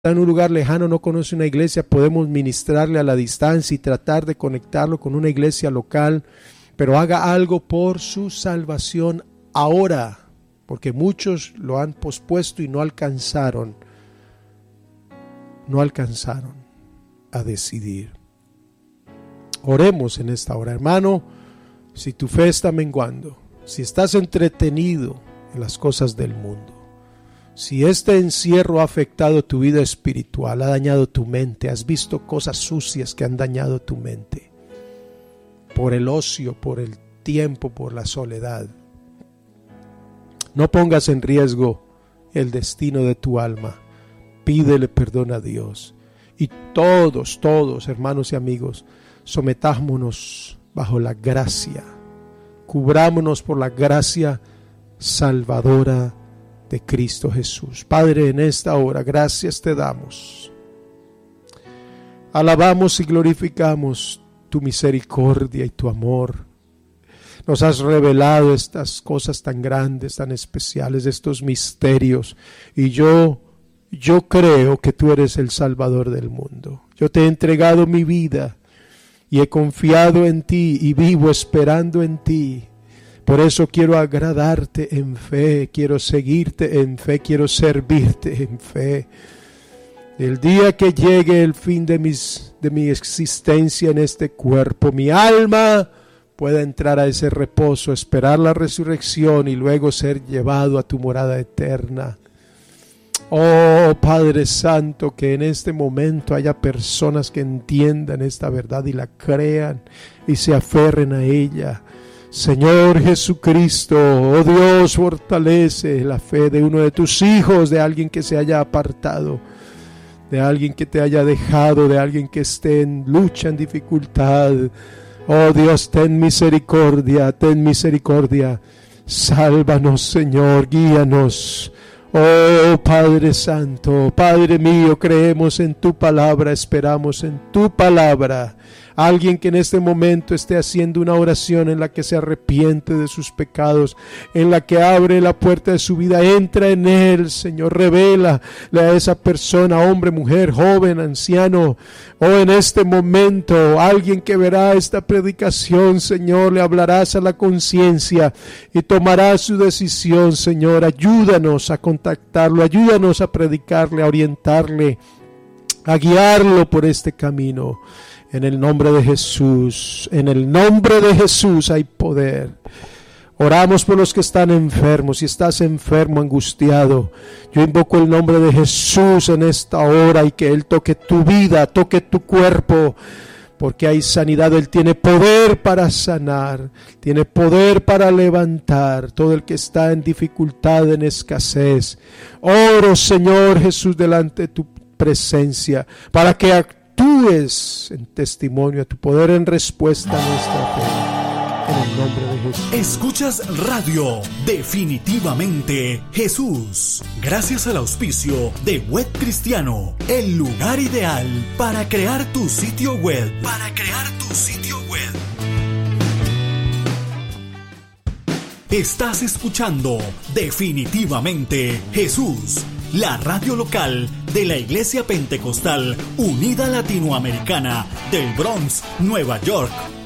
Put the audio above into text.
en un lugar lejano, no conoce una iglesia, podemos ministrarle a la distancia y tratar de conectarlo con una iglesia local, pero haga algo por su salvación ahora, porque muchos lo han pospuesto y no alcanzaron a decidir. Oremos en esta hora, hermano. Si tu fe está menguando, si estás entretenido en las cosas del mundo, si este encierro ha afectado tu vida espiritual, ha dañado tu mente, has visto cosas sucias que han dañado tu mente, por el ocio, por el tiempo, por la soledad, no pongas en riesgo el destino de tu alma. Pídele perdón a Dios. Y todos, hermanos y amigos, sometámonos bajo la gracia, cubrámonos por la gracia salvadora de Cristo Jesús. Padre, en esta hora, gracias te damos. Alabamos y glorificamos tu misericordia y tu amor. Nos has revelado estas cosas tan grandes, tan especiales, estos misterios. Y yo creo que tú eres el Salvador del mundo. Yo te he entregado mi vida y he confiado en ti y vivo esperando en ti. Por eso quiero agradarte en fe, quiero seguirte en fe, quiero servirte en fe. El día que llegue el fin de mi existencia en este cuerpo, mi alma pueda entrar a ese reposo, esperar la resurrección y luego ser llevado a tu morada eterna. Oh Padre Santo, que en este momento haya personas que entiendan esta verdad y la crean y se aferren a ella. Señor Jesucristo, oh Dios, fortalece la fe de uno de tus hijos, de alguien que se haya apartado, de alguien que te haya dejado, de alguien que esté en lucha, en dificultad. Oh Dios, ten misericordia, sálvanos, Señor, guíanos. Oh Padre Santo, Padre mío, creemos en tu palabra, esperamos en tu palabra. Alguien que en este momento esté haciendo una oración en la que se arrepiente de sus pecados, en la que abre la puerta de su vida, entra en él, Señor, revélale a esa persona, hombre, mujer, joven, anciano, en este momento, alguien que verá esta predicación, Señor, le hablarás a la conciencia y tomará su decisión, Señor. Ayúdanos a contactarlo, ayúdanos a predicarle, a orientarle, a guiarlo por este camino. En el nombre de Jesús, hay poder. Oramos por los que están enfermos. Si estás enfermo, angustiado, yo invoco el nombre de Jesús en esta hora y que Él toque tu vida, toque tu cuerpo, porque hay sanidad. Él tiene poder para sanar, tiene poder para levantar todo el que está en dificultad, en escasez. Oro, Señor Jesús, delante de tu presencia, para que actúes en testimonio a tu poder en respuesta a nuestra fe. En el nombre de Jesús. Escuchas Radio Definitivamente Jesús. Gracias al auspicio de Web Cristiano, el lugar ideal para crear tu sitio web. Estás escuchando Definitivamente Jesús, la radio local de la Iglesia Pentecostal Unida Latinoamericana del Bronx, Nueva York.